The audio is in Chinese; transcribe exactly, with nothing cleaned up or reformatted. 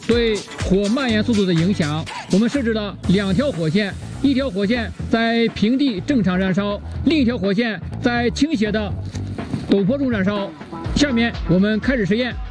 对火蔓延速度的影响，我们设置了两条火线，一条火线在平地正常燃烧，另一条火线在倾斜的陡坡中燃烧。下面我们开始实验。